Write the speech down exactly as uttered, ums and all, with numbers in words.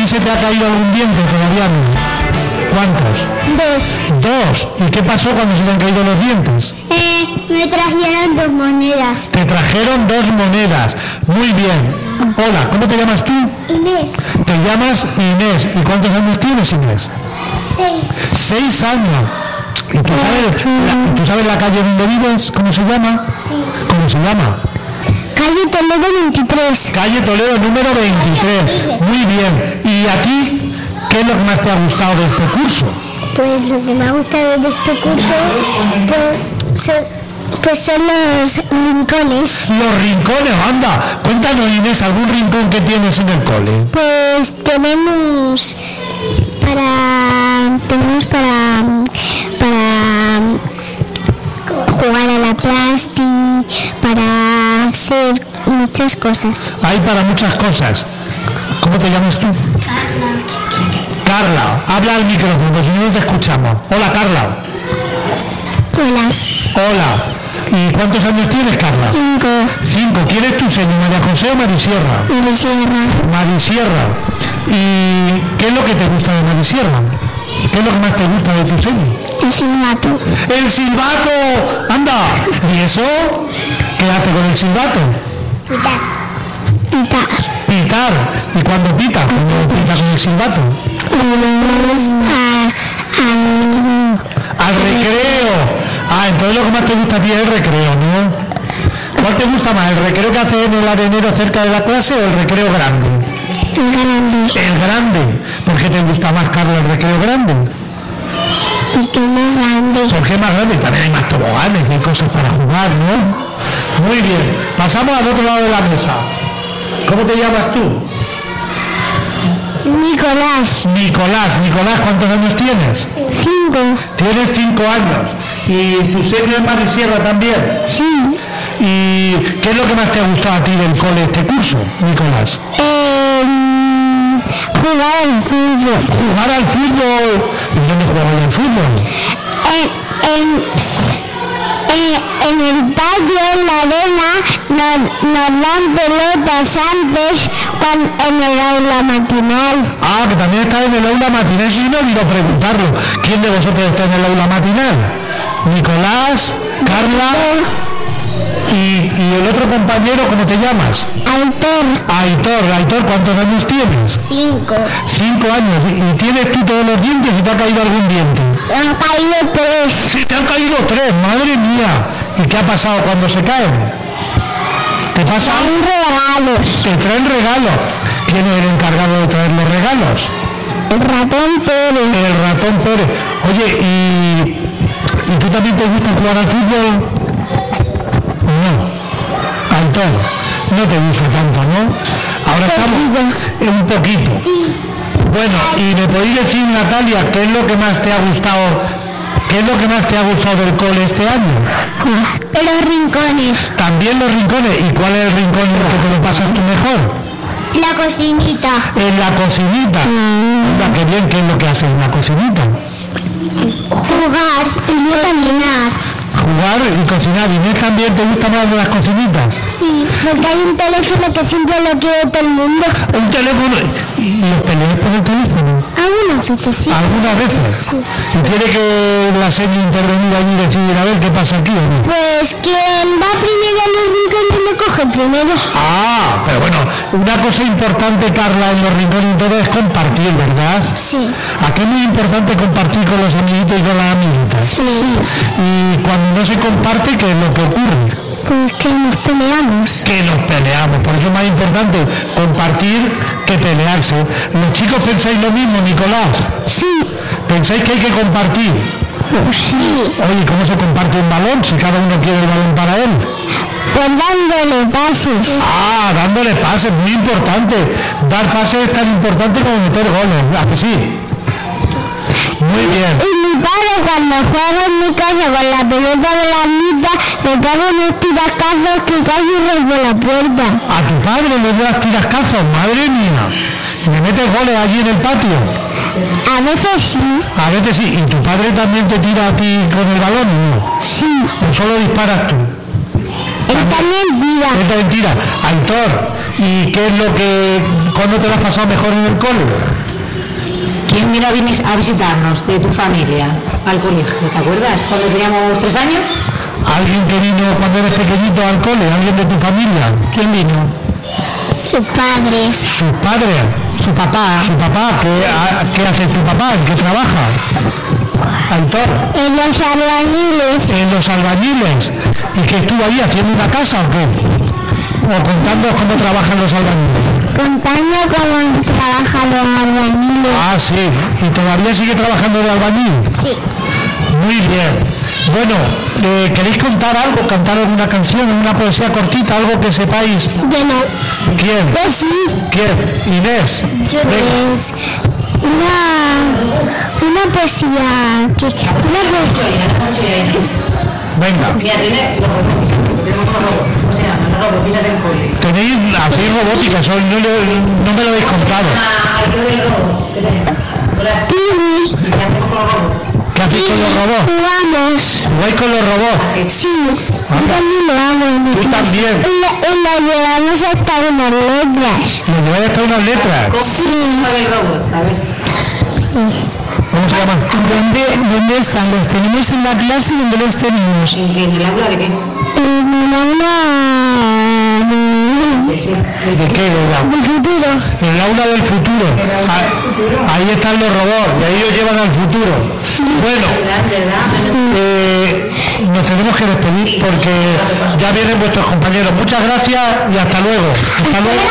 ti se te ha caído algún diente todavía no? ¿Cuántos? Dos. Dos. ¿Y qué pasó cuando se te han caído los dientes? Eh, me trajeron dos monedas. Te trajeron dos monedas. Muy bien. Hola, ¿cómo te llamas tú? Inés. Te llamas Inés. ¿Y cuántos años tienes, Inés? Seis. Seis años. ¿Y tú sabes la, ¿y tú sabes la calle donde vives? ¿Cómo se llama? Sí. ¿Cómo se llama? Calle Toledo veintitrés. Calle Toledo número veintitrés. Muy bien. ¿Y a ti qué es lo que más te ha gustado de este curso? Pues lo que me ha gustado de este curso, pues, son, pues son los rincones. Los rincones, anda. Cuéntanos, Inés, algún rincón que tienes en el cole. Pues tenemos para tenemos para para jugar a la plasti, para hacer muchas cosas. Hay para muchas cosas. ¿Cómo te llamas tú? Carla, habla al micrófono, pues si no te escuchamos. Hola, Carla. Hola. Hola. ¿Y cuántos años tienes, Carla? Cinco. Cinco. ¿Quién es tu señor, María José o Marisierra? Marisierra. Marisierra. ¿Y qué es lo que te gusta de Marisierra? ¿Qué es lo que más te gusta de tu señor? El silbato. ¡El silbato! ¡Anda! ¿Y eso? ¿Qué hace con el silbato? Pitar. Pitar. Pitar. ¿Y cuándo pita? ¿Cuándo pita con el silbato? A, a, Al recreo. Ah, entonces lo que más te gusta a ti es el recreo, ¿no? ¿Cuál te gusta más? ¿El recreo que haces en el arenero cerca de la clase o el recreo grande? el grande. El grande. ¿Por qué te gusta más, Carlos, el recreo grande? Porque es más grande. ¿Por qué más grande? También hay más toboganes y hay cosas para jugar, ¿no? Muy bien. Pasamos al otro lado de la mesa. ¿Cómo te llamas tú? Nicolás. Nicolás. Nicolás, ¿cuántos años tienes? Cinco. Tienes cinco años. ¿Y tu señor es Marisierra también? Sí. ¿Y qué es lo que más te ha gustado a ti del cole este curso, Nicolás? Eh, jugar al fútbol. Jugar al fútbol. ¿Y dónde jugabas al fútbol? En, en, en, en el patio, en la arena, nos, nos dan pelotas antes cuando, en el aula matinal. Ah, que también está en el aula matinal. Eso sí me olvidó preguntarlo. ¿Quién de vosotros está en el aula matinal? Nicolás, Carla y, y el otro compañero, ¿cómo te llamas? Aitor. Aitor. Aitor, ¿cuántos años tienes? Cinco. Cinco años. ¿Y tienes tú todos los dientes y te ha caído algún diente? Me han caído tres. Sí, te han caído tres, madre mía. ¿Y qué ha pasado cuando se caen? ¿Te pasa? Traen regalos. Te traen regalos. ¿Quién es el encargado de traer los regalos? El ratón Pérez. El ratón Pérez. Oye, ¿y, ¿y tú también te gusta jugar al fútbol? No. Antón, no te gusta tanto, ¿no? Ahora estamos un poquito. Bueno, y me podéis decir, Natalia, ¿qué es lo que más te ha gustado? ¿Qué es lo que más te ha gustado del cole este año? Los rincones. También los rincones. ¿Y cuál es el rincón en el que te lo pasas tú mejor? La cocinita. En la cocinita. Anda, qué bien, ¿qué es lo que haces en la cocinita? Jugar y cocinar. Jugar y cocinar. ¿Inés también te gusta más de las cocinitas? Sí, porque hay un teléfono que siempre lo quiere todo el mundo. ¿Un teléfono? ¿Y los peleáis por el teléfono? Algunas veces sí. ¿Algunas veces? Sí. ¿Y tiene que la señora intervenir allí y decir, a ver qué pasa aquí o no? Pues quien va primero a los rincones lo coge primero. Ah, pero bueno, una cosa importante, Carla, en los rincones y todo es compartir, ¿verdad? Sí. Aquí es muy importante compartir con los amiguitos y con las amiguitas. Sí. Y cuando no se comparte, ¿qué es lo que ocurre? Pues que nos peleamos. Que nos peleamos, por eso es más importante compartir que pelearse. ¿Los chicos pensáis lo mismo, Nicolás? Sí. ¿Pensáis que hay que compartir? Sí. Oye, ¿cómo se comparte un balón si cada uno quiere el balón para él? Pues dándole pases. Ah, dándole pases, muy importante. Dar pases es tan importante como meter goles, ¿a que sí? Muy bien. Y mi padre cuando juega en mi casa con la pelota de la mitad le pega unos tiracazos que casi rompe la puerta. ¿A tu padre le das tirascazos? Madre mía. ¿Y le metes goles allí en el patio? A veces sí. A veces sí. ¿Y tu padre también te tira a ti con el balón o no? Sí. ¿O solo disparas tú? Él también tira. Él también tira. Aitor, ¿y qué es lo que... ¿Cuándo te lo has pasado mejor en el cole? vino a, vis- a visitarnos de tu familia al colegio? ¿Te acuerdas? Cuando teníamos tres años. ¿Alguien que vino cuando eres pequeñito al cole? ¿Alguien de tu familia? ¿Quién vino? Sus padres. ¿Sus padres? Su papá. ¿Su papá? ¿Qué, a- qué hace tu papá? ¿En qué trabaja? Autor. En los albañiles. En los albañiles. ¿Y qué estuvo ahí haciendo una casa o qué? O contando cómo trabajan los albañiles. Contando cómo trabajan los albañiles. Ah, sí. ¿Y todavía sigue trabajando de albañil? Sí. Muy bien. Bueno, eh, ¿queréis contar algo? ¿Cantar alguna canción, una poesía cortita, algo que sepáis? Yo no. ¿Quién? Yo sí. ¿Quién? Inés. Yo Venga. es una, una poesía que... Una po- Venga. Mira, tiene los robots, porque tenemos unos robots. ¿Cómo se llaman? Los robotinas del cole. Tenéis, hacéis robótica, eso no, le- no me lo habéis contado. Ah, hay que ver el robot que tenemos. Hola. Tibi. ¿Y qué hacemos con los robots? ¿Qué hacéis con los robots? Jugamos. ¿Jugáis con los robots? Sí. Yo también lo hago en mi Tú clase. también. Y la, y la llevamos hasta unas letras. ¿Le lleváis hasta unas letras? Sí. A ver el robot, a ver. ¿Cómo se llaman? ¿Dónde, ¿Dónde están? ¿Los tenemos en la clase? ¿Dónde los tenemos? ¿En qué? ¿En el aula de qué? En el aula ¿De qué? ¿De la- del futuro. En el aula del futuro. Ah, ahí están los robots y ahí os llevan al futuro. Bueno, eh, nos tenemos que despedir porque ya vienen vuestros compañeros. Muchas gracias y hasta luego. Hasta luego.